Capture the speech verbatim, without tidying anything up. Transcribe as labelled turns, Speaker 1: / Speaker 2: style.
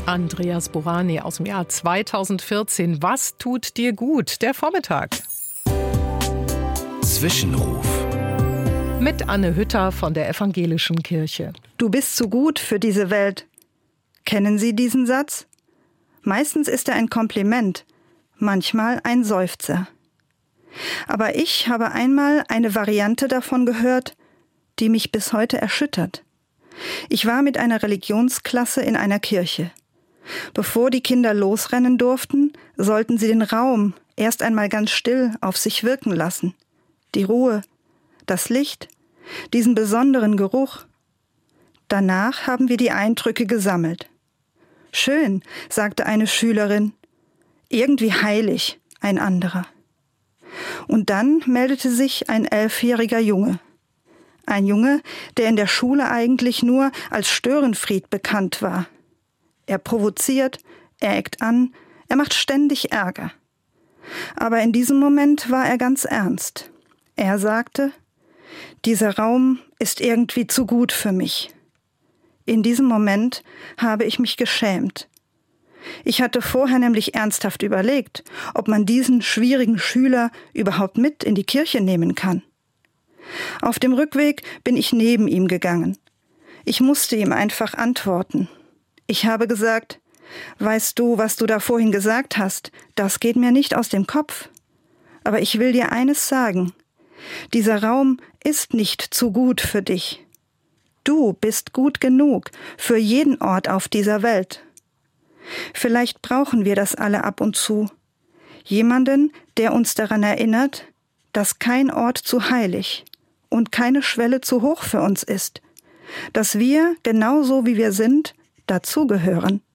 Speaker 1: Andreas Burani aus dem Jahr zweitausendvierzehn. Was tut dir gut? Der Vormittag.
Speaker 2: Zwischenruf.
Speaker 1: Mit Anne Hütter von der Evangelischen Kirche.
Speaker 3: Du bist zu gut für diese Welt. Kennen Sie diesen Satz? Meistens ist er ein Kompliment, manchmal ein Seufzer. Aber ich habe einmal eine Variante davon gehört, die mich bis heute erschüttert. Ich war mit einer Religionsklasse in einer Kirche. Bevor die Kinder losrennen durften, sollten sie den Raum erst einmal ganz still auf sich wirken lassen. Die Ruhe, das Licht, diesen besonderen Geruch. Danach haben wir die Eindrücke gesammelt. Schön, sagte eine Schülerin. Irgendwie heilig, ein anderer. Und dann meldete sich ein elfjähriger Junge. Ein Junge, der in der Schule eigentlich nur als Störenfried bekannt war. Er provoziert, er eckt an, er macht ständig Ärger. Aber in diesem Moment war er ganz ernst. Er sagte, dieser Raum ist irgendwie zu gut für mich. In diesem Moment habe ich mich geschämt. Ich hatte vorher nämlich ernsthaft überlegt, ob man diesen schwierigen Schüler überhaupt mit in die Kirche nehmen kann. Auf dem Rückweg bin ich neben ihm gegangen. Ich musste ihm einfach antworten. Ich habe gesagt, weißt du, was du da vorhin gesagt hast, das geht mir nicht aus dem Kopf. Aber ich will dir eines sagen, dieser Raum ist nicht zu gut für dich. Du bist gut genug für jeden Ort auf dieser Welt. Vielleicht brauchen wir das alle ab und zu. Jemanden, der uns daran erinnert, dass kein Ort zu heilig und keine Schwelle zu hoch für uns ist. Dass wir, genauso wie wir sind, dazugehören.